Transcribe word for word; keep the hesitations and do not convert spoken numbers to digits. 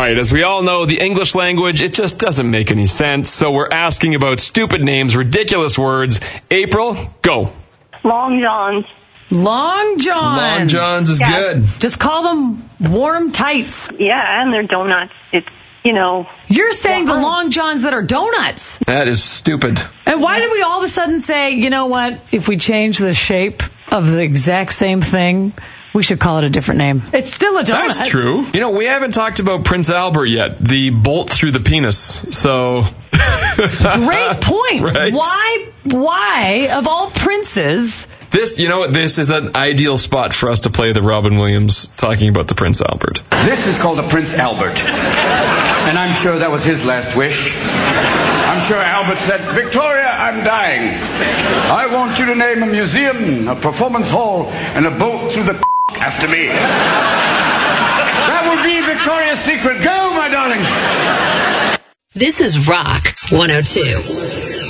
right, as we all know, the English language, it just doesn't make any sense. So we're asking about stupid names, ridiculous words. April, go. Long Johns. Long Johns. Long Johns is Yeah. good. Just call them warm tights. Yeah, and they're donuts. It's, you know. You're saying the Wow. Long Johns that are donuts. That is stupid. And why did we all of a sudden say, you know what, if we change the shape of the exact same thing, we should call it a different name? It's still a donut. That's true. You know, we haven't talked about Prince Albert yet, the bolt through the penis. So... Great point. Right? Why, why, of all princes... This, you know what, this is an ideal spot for us to play the Robin Williams talking about the Prince Albert. This is called a Prince Albert. And I'm sure that was his last wish. I'm sure Albert said, Victoria, I'm dying. I want you to name a museum, a performance hall, and a boat through the after me. That will be Victoria's Secret. Go, my darling. This is Rock one oh two.